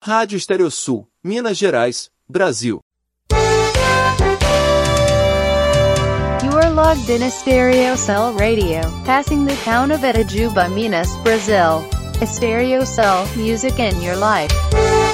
Rádio Estereosul, Minas Gerais, Brasil. You are logged in Estereocel Radio, passing the town of Itajuba, Minas, Brazil. Estereocel, music in your life.